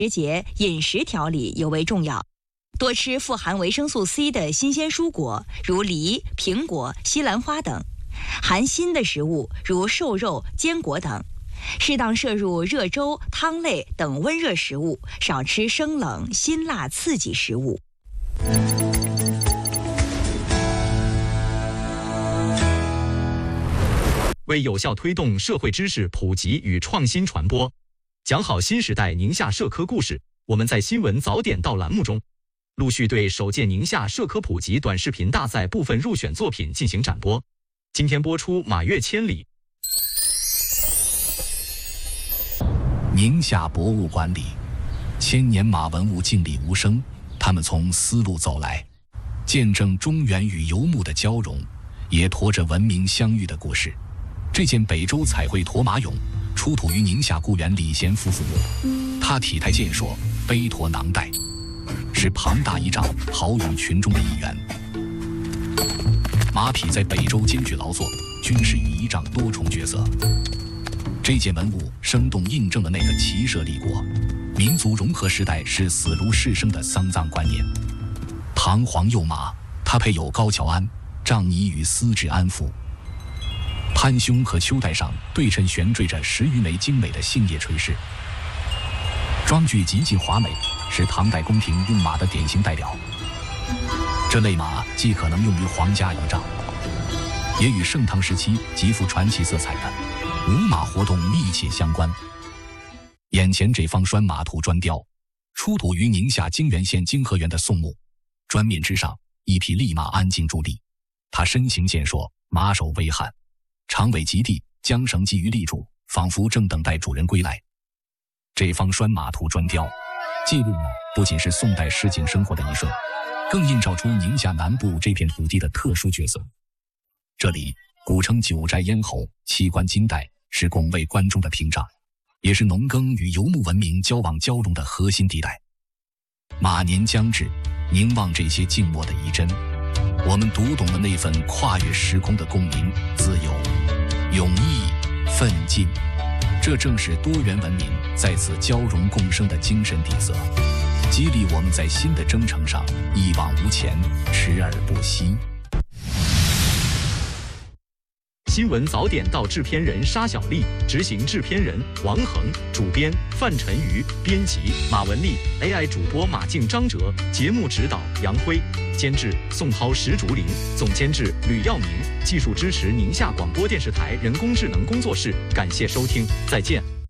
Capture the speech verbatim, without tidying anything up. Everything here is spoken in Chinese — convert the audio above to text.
时节饮食调理尤为重要，多吃富含维生素 C 的新鲜蔬果，如梨、苹果、西兰花等；含锌的食物，如瘦肉、坚果等；适当摄入热粥、汤类等温热食物，少吃生冷、辛辣刺激食物。 为有效推动社会知识普及与创新传播，讲好新时代宁夏社科故事，我们在新闻早点到栏目中，陆续对首届宁夏社科普及短视频大赛部分入选作品进行展播。今天播出《马跃千里》。 宁夏博物馆里，千年马文物静立无声，他们从丝路走来，见证中原与游牧的交融，也驮着文明相遇的故事。这件北周彩绘驼马俑出土于宁夏固原李贤夫妇墓，他体态健硕，背驮囊袋，是庞大仪仗豪勇群众的一员。马匹在北周艰巨劳作，军事与仪仗多重角色。这件文物生动印证了那个骑射立国、民族融合时代是死如是生的丧葬观念。堂皇右马，它配有高桥鞍、杖泥与丝质鞍服。攀胸和秋带上对称悬坠着十余枚精美的杏叶垂饰，装具极尽华美，是唐代宫廷用马的典型代表。这类马既可能用于皇家仪仗，也与盛唐时期极富传奇色彩的舞马活动密切相关。眼前这方拴马图砖雕，出土于宁夏泾源县泾河源的宋墓，砖面之上一匹利马安静伫立，它身形健硕，马首微颔，长尾及地，将绳系于立柱，仿佛正等待主人归来。这方拴马图砖雕记录了不仅是宋代市井生活的一瞬，更映照出宁夏南部这片土地的特殊角色。这里古称九寨咽喉，七关金带，是拱卫关中的屏障，也是农耕与游牧文明交往交融的核心地带。马年将至，凝望这些静默的仪真，我们读懂了那份跨越时空的共鸣、自由、勇毅、奋进，这正是多元文明在此交融共生的精神底色，激励我们在新的征程上一往无前，驰而不息。 新闻早点到制片人沙小丽，执行制片人王恒，主编范晨瑜，编辑马文丽 ，A I 主播马静、张哲，节目指导杨辉，监制宋涛、石竹林，总监制吕耀明，技术支持宁夏广播电视台人工智能工作室。感谢收听，再见。